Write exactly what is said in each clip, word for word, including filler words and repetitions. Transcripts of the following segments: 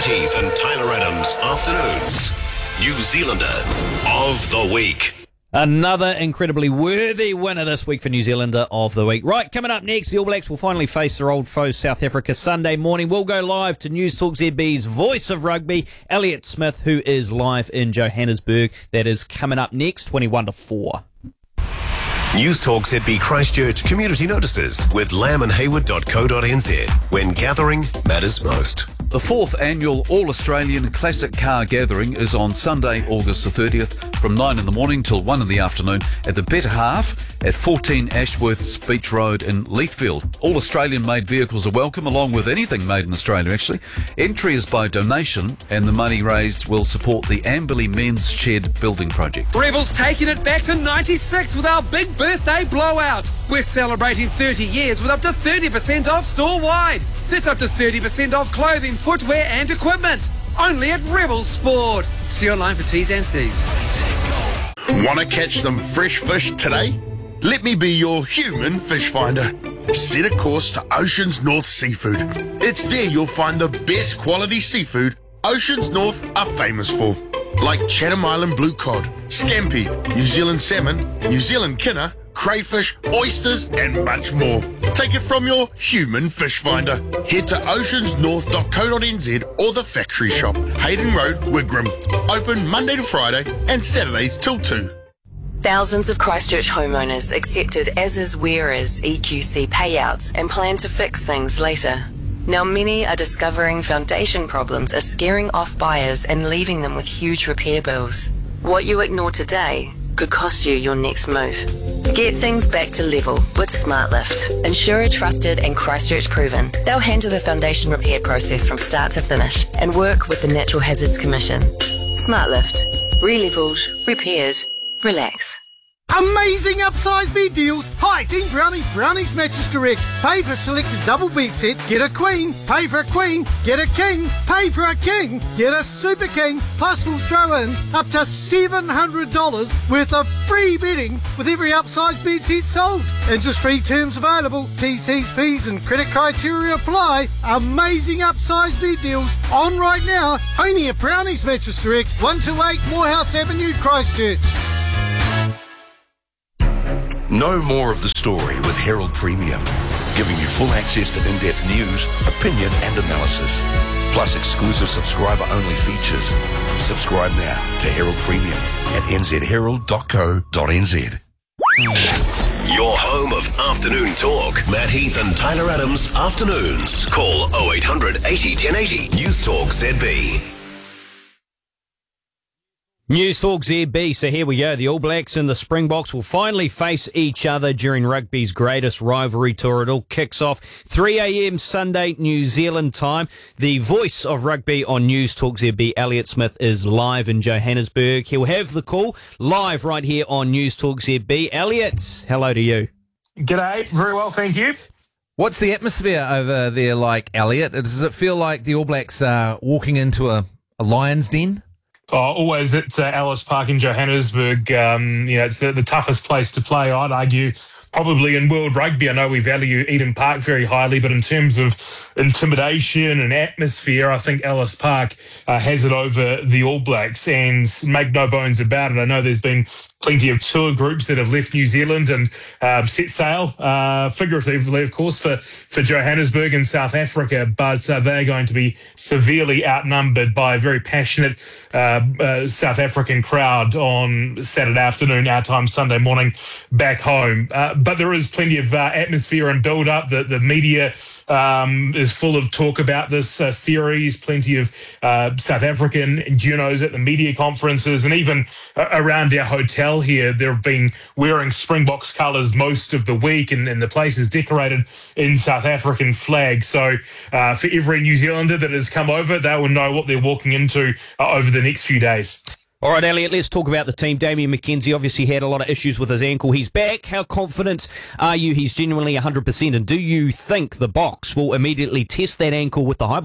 Heath and Tyler Adams Afternoons. New Zealander of the Week. Another incredibly worthy winner this week for New Zealander of the Week. Right, coming up next, the All Blacks will finally face their old foes, South Africa, Sunday morning. We'll go live to News Talk Z B's voice of rugby, Elliott Smith, who is live in Johannesburg. That is coming up next, twenty-one to four. News Talk Z B Christchurch community notices with lamb and hayward dot co dot n z, when gathering matters most. The fourth annual All-Australian Classic Car Gathering is on Sunday, August the thirtieth, from nine in the morning till one in the afternoon at the Better Half at fourteen Ashworths Beach Road in Leithfield. All Australian-made vehicles are welcome, along with anything made in Australia, actually. Entry is by donation, and the money raised will support the Amberley Men's Shed building project. Rebels taking it back to ninety-six with our big birthday blowout. We're celebrating thirty years with up to thirty percent off store-wide. That's up to thirty percent off clothing, footwear and equipment. Only at Rebel Sport. See online for T's and C's. Want to catch some fresh fish today? Let me be your human fish finder. Set a course to Oceans North Seafood. It's there you'll find the best quality seafood Oceans North are famous for. Like Chatham Island blue cod, scampi, New Zealand salmon, New Zealand kinner, crayfish, oysters and much more. Take it from your human fish finder. Head to oceans north dot co dot n z or the factory shop, Hayden Road, Wigram. Open Monday to Friday and Saturdays till two. Thousands of Christchurch homeowners accepted as-is where-is E Q C payouts and plan to fix things later. Now many are discovering foundation problems are scaring off buyers and leaving them with huge repair bills. What you ignore today could cost you your next move. Get things back to level with SmartLift. Insurer trusted and Christchurch proven. They'll handle the foundation repair process from start to finish and work with the Natural Hazards Commission. SmartLift. Re-levelled, repaired, relax. Amazing upsize bed deals. Hi, Team Brownie, Brownie's Mattress Direct. Pay for a selected double bed set, get a queen. Pay for a queen, get a king. Pay for a king, get a super king. Plus we'll throw in up to seven hundred dollars worth of free bedding with every upsize bed set sold. Interest-free terms available. T Cs, fees and credit criteria apply. Amazing upsize bed deals on right now. Only at Brownie's Mattress Direct, one two eight Morehouse Avenue, Christchurch. Know more of the story with Herald Premium, giving you full access to in-depth news, opinion and analysis, plus exclusive subscriber-only features. Subscribe now to Herald Premium at n z herald dot co dot n z. Your home of afternoon talk. Matt Heath and Tyler Adams Afternoons. Call oh eight hundred eighty ten eighty. News Talk Z B. News Talk Z B, so here we go. The All Blacks and the Springboks will finally face each other during rugby's greatest rivalry tour. It all kicks off three a.m. Sunday, New Zealand time. The voice of rugby on News Talk Z B, Elliott Smith, is live in Johannesburg. He'll have the call live right here on News Talk Z B. Elliott, hello to you. G'day, very well, thank you. What's the atmosphere over there like, Elliott? Does it feel like the All Blacks are walking into a, a lion's den? Oh, always at uh, Ellis Park in Johannesburg. Um, you know, it's the, the toughest place to play, I'd argue, probably in world rugby. I know we value Eden Park very highly, but in terms of intimidation and atmosphere, I think Ellis Park uh, has it over the All Blacks. And make no bones about it, I know there's been plenty of tour groups that have left New Zealand and um, set sail, uh, figuratively, of course, for, for Johannesburg and South Africa, but uh, they're going to be severely outnumbered by a very passionate uh, uh, South African crowd on Saturday afternoon, our time Sunday morning, back home. Uh, but there is plenty of uh, atmosphere and build-up. The, the media Um, is full of talk about this uh, series, plenty of uh, South African Junos at the media conferences, and even uh, around our hotel here, they've been wearing Springboks colours most of the week, and, and the place is decorated in South African flag. So uh, for every New Zealander that has come over, they will know what they're walking into uh, over the next few days. All right, Elliott, let's talk about the team. Damien McKenzie obviously had a lot of issues with his ankle. He's back. How confident are you he's genuinely one hundred percent? And do you think the Boks will immediately test that ankle with the high ball?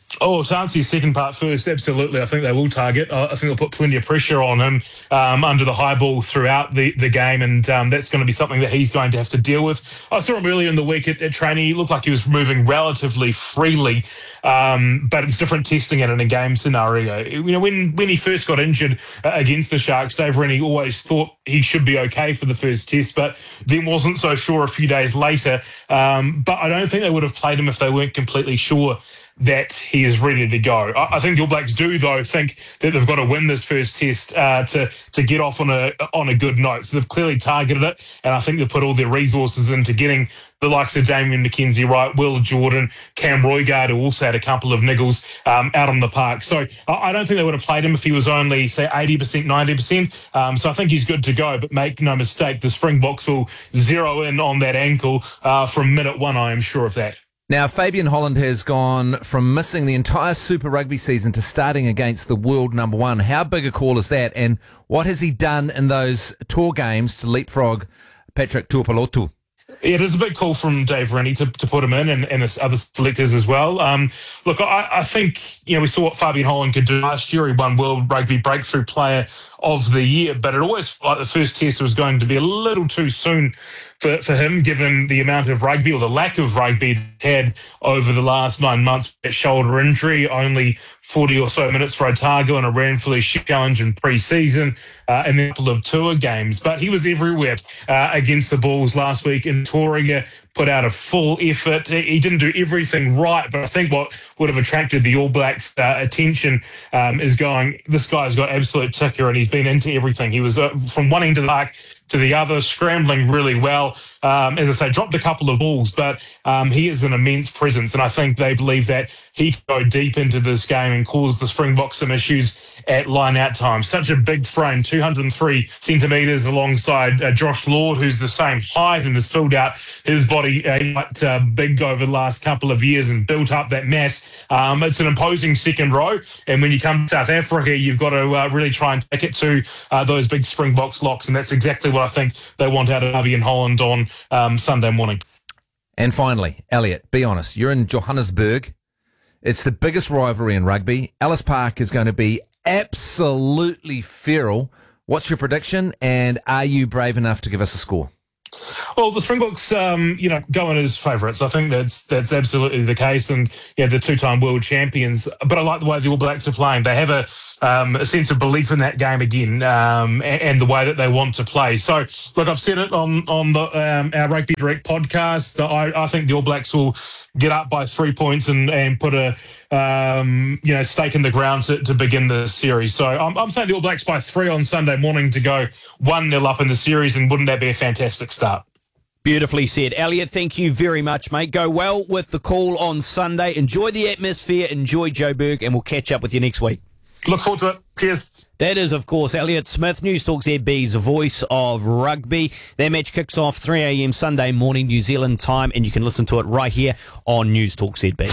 Oh, to answer your second part first, absolutely. I think they will target. I think they'll put plenty of pressure on him um, under the high ball throughout the, the game, and um, that's going to be something that he's going to have to deal with. I saw him earlier in the week at, at training. He looked like he was moving relatively freely, um, but it's different testing it in a game scenario. You know, when, when he first got injured uh, against the Sharks, Dave Rennie always thought he should be okay for the first test, but then wasn't so sure a few days later. Um, but I don't think they would have played him if they weren't completely sure that he is ready to go. I, I think the All Blacks do, though, think that they've got to win this first test uh, to to get off on a on a good note. So they've clearly targeted it, and I think they've put all their resources into getting the likes of Damien McKenzie right, Will Jordan, Cam Roigard, who also had a couple of niggles um, out on the park. So I, I don't think they would have played him if he was only, say, eighty percent, ninety percent. Um, so I think he's good to go, but make no mistake, the Springboks will zero in on that ankle uh, from minute one, I am sure of that. Now, Fabian Holland has gone from missing the entire Super Rugby season to starting against the world number one. How big a call is that? And what has he done in those tour games to leapfrog Patrick Tuipulotu? It is a big call from Dave Rennie to, to put him in, and, and the other selectors as well. Um, look, I, I think, you know, we saw what Fabian Holland could do last year. He won World Rugby Breakthrough Player of the Year, but it always felt like the first test was going to be a little too soon for, for him, given the amount of rugby or the lack of rugby he's had over the last nine months. That shoulder injury, only forty or so minutes for Otago and a Ranfurly challenge in pre-season, uh, and then a couple of tour games. But he was everywhere uh, against the Bulls last week in Tauranga, put out a full effort. He didn't do everything right, but I think what would have attracted the All Blacks' uh, attention um, is going, this guy's got absolute ticker, and he's been into everything. He was uh, from one end of the park to the other, scrambling really well. Um, as I say, dropped a couple of balls, but um, he is an immense presence, and I think they believe that he can go deep into this game and cause the Springboks some issues at line-out time. Such a big frame, two hundred three centimetres alongside uh, Josh Lord, who's the same height and has filled out his body uh, quite uh, big over the last couple of years and built up that mass. Um, it's an imposing second row, and when you come to South Africa, you've got to uh, really try and take it to uh, those big Springboks locks, and that's exactly what I think they want out of Fabian Holland on um, Sunday morning. And finally, Elliot, be honest, you're in Johannesburg. It's the biggest rivalry in rugby. Ellis Park is going to be absolutely feral. What's your prediction, and are you brave enough to give us a score? Well, the Springboks, um, you know, go in as favourites. I think that's that's absolutely the case, and yeah, the two-time world champions. But I like the way the All Blacks are playing. They have a, um, a sense of belief in that game again, um, and, and the way that they want to play. So, look, I've said it on on the um, our Rugby Direct podcast. I, I think the All Blacks will get up by three points and and put a um, you know stake in the ground to, to begin the series. So I'm, I'm saying the All Blacks by three on Sunday morning to go one nil up in the series, and wouldn't that be a fantastic start? Beautifully said. Elliot, thank you very much, mate. Go well with the call on Sunday. Enjoy the atmosphere, enjoy Joburg, and we'll catch up with you next week. Look forward to it. Cheers. That is, of course, Elliot Smith, News Talk Z B's voice of rugby. Their match kicks off three a.m. Sunday morning, New Zealand time, and you can listen to it right here on News Talk Z B.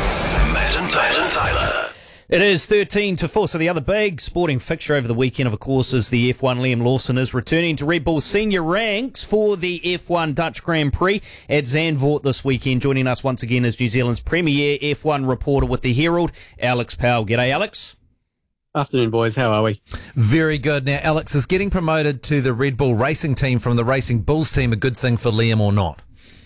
Matt and Tyler. and Tyler. It is thirteen to four, so the other big sporting fixture over the weekend, of course, is the F one. Liam Lawson is returning to Red Bull senior ranks for the F one Dutch Grand Prix at Zandvoort this weekend. Joining us once again is New Zealand's premier F one reporter with the Herald, Alex Powell. G'day, Alex. Afternoon, boys. How are we? Very good. Now, Alex, is getting promoted to the Red Bull racing team from the Racing Bulls team a good thing for Liam or not?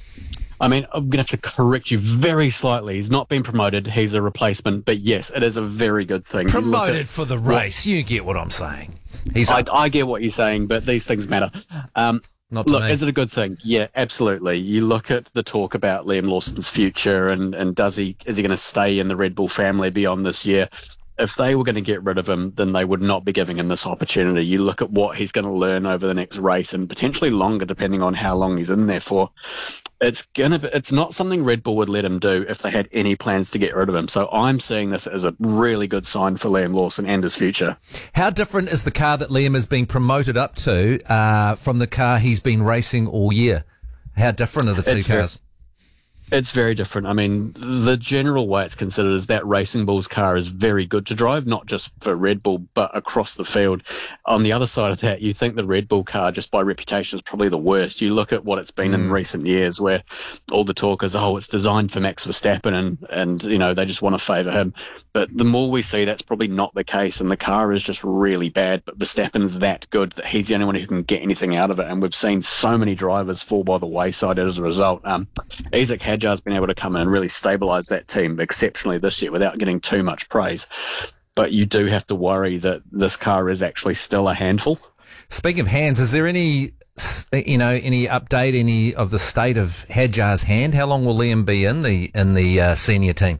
I mean, I'm going to have to correct you very slightly. He's not been promoted. He's a replacement. But yes, it is a very good thing. Promoted for the race. You get what I'm saying. He's I, I get what you're saying, but these things matter. Um, not to look, me. Is it a good thing? Yeah, absolutely. You look at the talk about Liam Lawson's future and, and does he is he going to stay in the Red Bull family beyond this year? If they were going to get rid of him, then they would not be giving him this opportunity. You look at what he's going to learn over the next race and potentially longer, depending on how long he's in there for. It's gonna be, it's not something Red Bull would let him do if they had any plans to get rid of him. So I'm seeing this as a really good sign for Liam Lawson and his future. How different is the car that Liam is being promoted up to uh, from the car he's been racing all year? How different are the two it's cars? It's very different. I mean, the general way it's considered is that Racing Bull's car is very good to drive, not just for Red Bull, but across the field. On the other side of that, you think the Red Bull car, just by reputation, is probably the worst. You look at what it's been mm. in recent years, where all the talk is, oh, it's designed for Max Verstappen, and, and you know, they just want to favour him. But the more we see, that's probably not the case, and the car is just really bad. But Verstappen's that good that he's the only one who can get anything out of it, and we've seen so many drivers fall by the wayside as a result. Um, Isaac Hadjar has been able to come in and really stabilise that team exceptionally this year without getting too much praise. But you do have to worry that this car is actually still a handful. Speaking of hands, is there any, you know, any update, any of the state of Hadjar's hand? How long will Liam be in the in the uh, senior team?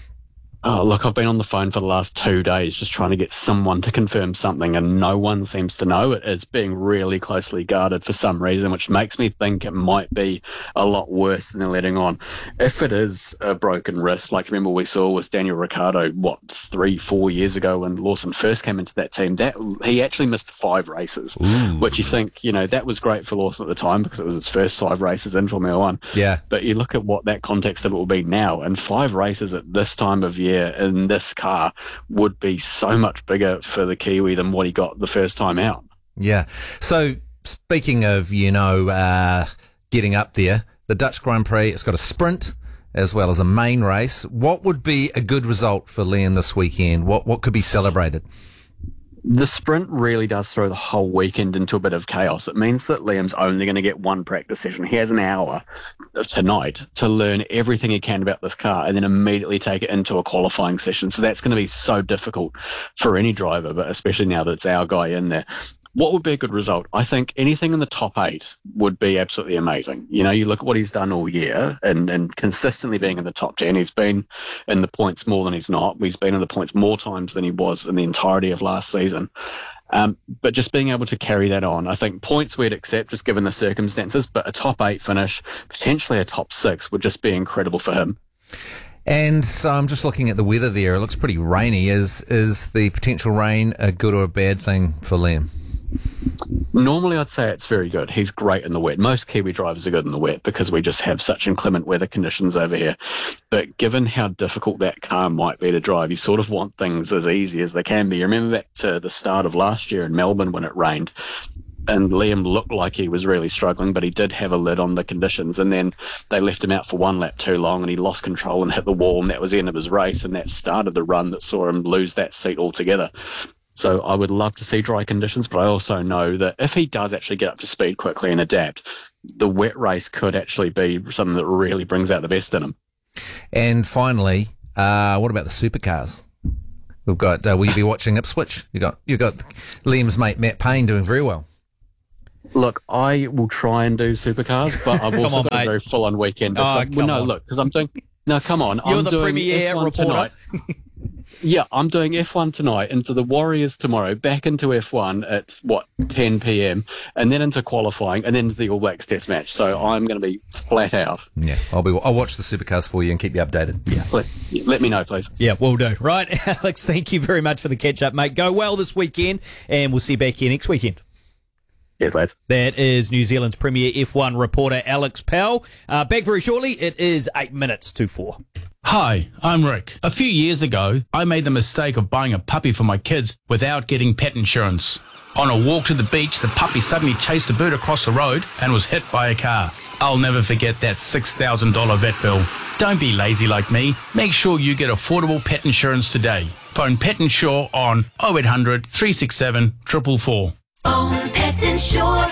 Oh, look, I've been on the phone for the last two days just trying to get someone to confirm something, and no one seems to know. It is being really closely guarded for some reason, which makes me think it might be a lot worse than they're letting on. If it is a broken wrist, like remember we saw with Daniel Ricciardo, what, three, four years ago when Lawson first came into that team, that he actually missed five races, Ooh. which you think, you know, that was great for Lawson at the time because it was his first five races in Formula One. Yeah. But you look at what that context of it will be now, and five races at this time of year in this car would be so much bigger for the Kiwi than what he got the first time out. Yeah. So speaking of, you know, uh, getting up there, the Dutch Grand Prix, it's got a sprint as well as a main race. What would be a good result for Liam this weekend? What what could be celebrated? The sprint really does throw the whole weekend into a bit of chaos. It means that Liam's only going to get one practice session. He has an hour tonight to learn everything he can about this car and then immediately take it into a qualifying session. So that's going to be so difficult for any driver, but especially now that it's our guy in there. What would be a good result? I think anything in the top eight would be absolutely amazing. You know, you look at what he's done all year and, and consistently being in the top ten. He's been in the points more than he's not. He's been in the points more times than he was in the entirety of last season. Um, but just being able to carry that on, I think points we'd accept just given the circumstances, but a top eight finish, potentially a top six, would just be incredible for him. And so I'm just looking at the weather there. It looks pretty rainy. Is is the potential rain a good or a bad thing for Liam? Normally, I'd say it's very good. He's great in the wet. Most Kiwi drivers are good in the wet because we just have such inclement weather conditions over here. But given how difficult that car might be to drive, you sort of want things as easy as they can be. You remember back to the start of last year in Melbourne when it rained, and Liam looked like he was really struggling, but he did have a lid on the conditions. And then they left him out for one lap too long, and he lost control and hit the wall, and that was the end of his race, and that started the run that saw him lose that seat altogether. So I would love to see dry conditions, but I also know that if he does actually get up to speed quickly and adapt, the wet race could actually be something that really brings out the best in him. And finally, uh, what about the supercars? We've got. Uh, will you be watching Ipswich? You got. You got Liam's mate Matt Payne doing very well. Look, I will try and do supercars, but I've also on, got mate. a very full-on weekend. Oh, I, well, no, on. look, because I'm doing. No, come on. You're I'm the doing premier F one reporter. Tonight. Yeah, I'm doing F one tonight, into the Warriors tomorrow, back into F one at, what, ten p.m, and then into qualifying, and then to the All Blacks Test match. So I'm going to be flat out. Yeah, I'll be. I'll watch the supercars for you and keep you updated. Yeah. Let, let me know, please. Yeah, will do. Right, Alex, thank you very much for the catch-up, mate. Go well this weekend, and we'll see you back here next weekend. Yes, lads. That is New Zealand's premier F one reporter, Alex Powell. Uh, back very shortly. It is eight minutes to four. Hi, I'm Rick. A few years ago, I made the mistake of buying a puppy for my kids without getting pet insurance. On a walk to the beach, the puppy suddenly chased a bird across the road and was hit by a car. I'll never forget that six thousand dollars vet bill. Don't be lazy like me. Make sure you get affordable pet insurance today. Phone Pet Insure on oh eight hundred, three six seven, four four four. Phone Pet Insure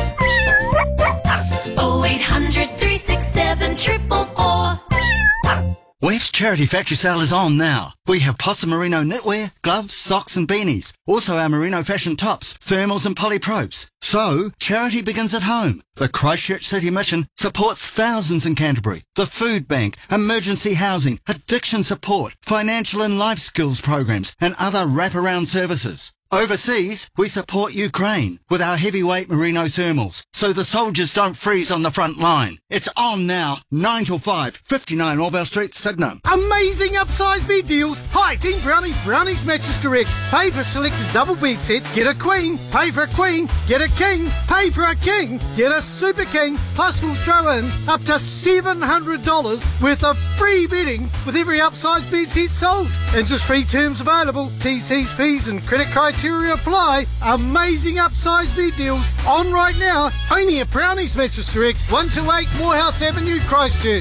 oh eight hundred, three six seven, four four four. Wef's Charity Factory Sale is on now. We have Possum Merino knitwear, gloves, socks and beanies. Also our merino fashion tops, thermals and polypropes. So, charity begins at home. The Christchurch City Mission supports thousands in Canterbury. The Food Bank, emergency housing, addiction support, financial and life skills programs and other wraparound services. Overseas, we support Ukraine with our heavyweight merino thermals, so the soldiers don't freeze on the front line. It's on now, nine till five, fifty-nine Orwell Street, Sydenham. Amazing upsize bed deals. Hi, Team Brownie, Brownie's Mattress Direct. Pay for a selected double bed set, get a queen. Pay for a queen, get a king. Pay for a king, get a super king. Plus we'll throw in up to seven hundred dollars worth of free bedding with every upsize bed set sold. Interest-free terms available. T Cs, fees and credit criteria apply. Amazing upsize bed deals on right now. Only at Brownie's Mattress Direct, one two eight Morehouse Avenue, Christchurch.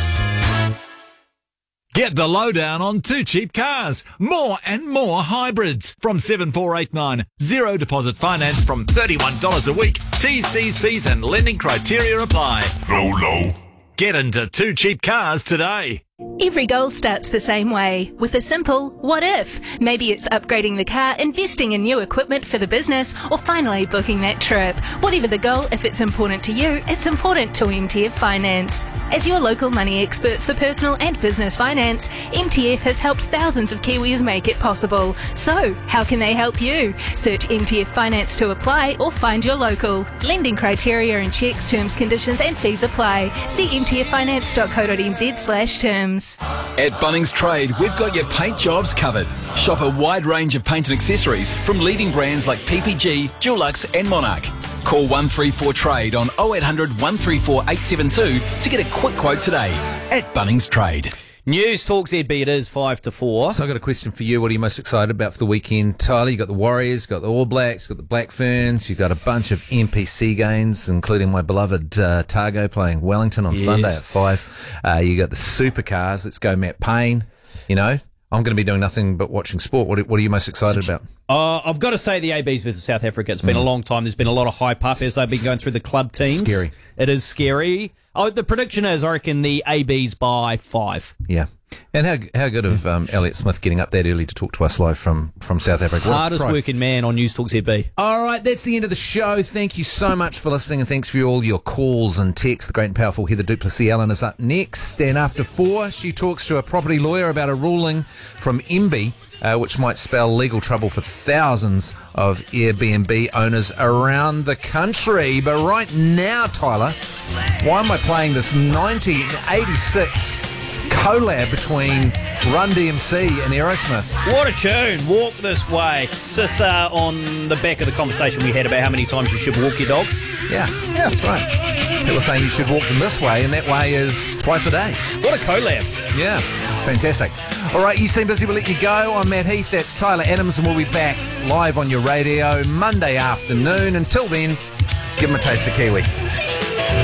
Get the lowdown on Two Cheap Cars. More and more hybrids. From seven four eight nine. Zero deposit finance from thirty-one dollars a week. T Cs, fees and lending criteria apply. Low, low. Get into Two Cheap Cars today. Every goal starts the same way, with a simple what if. Maybe it's upgrading the car, investing in new equipment for the business, or finally booking that trip. Whatever the goal, if it's important to you, it's important to M T F Finance. As your local money experts for personal and business finance, M T F has helped thousands of Kiwis make it possible. So, how can they help you? Search M T F Finance to apply or find your local. Lending criteria and checks, terms, conditions and fees apply. See m t f finance dot co dot n z slash terms. At Bunnings Trade, we've got your paint jobs covered. Shop a wide range of paint and accessories from leading brands like P P G, Dulux and Monarch. Call one three four trade on oh eight hundred, one three four, eight seven two to get a quick quote today. At Bunnings Trade. News Talk Z B, it is five to four. So I've got a question for you. What are you most excited about for the weekend? Tyler, you got the Warriors, you got the All Blacks, you got the Black Ferns, you got a bunch of N P C games, including my beloved uh, Targo playing Wellington on Yes. Sunday at five. Uh, you got the Supercars. Let's go Matt Payne. You know, I'm going to be doing nothing but watching sport. What are, what are you most excited about? Uh, I've got to say the A Bs versus South Africa. It's been Mm. a long time. There's been a lot of hype up as they've been going through the club teams. Scary. It is scary. Oh, the prediction is, I reckon, the A Bs by five. Yeah. And how how good of um, Elliot Smith getting up that early to talk to us live from, from South Africa. What a Hardest pro. working man on News Talk Z B. All right, that's the end of the show. Thank you so much for listening, and thanks for all your calls and texts. The great and powerful Heather Duplessis Allen is up next. And after four, she talks to a property lawyer about a ruling from M B I, uh, which might spell legal trouble for thousands of Airbnb owners around the country. But right now, Tyler, why am I playing this nineteen eighty-six collab between Run D M C and Aerosmith? What a tune. Walk This Way. Just uh, on the back of the conversation we had about how many times you should walk your dog. Yeah, yeah, that's right. People are saying you should walk them this way, and that way is twice a day. What a collab. Yeah, fantastic. All right, you seem busy. We'll let you go. I'm Matt Heath. That's Tyler Adams, and we'll be back live on your radio Monday afternoon. Until then, give them a taste of Kiwi.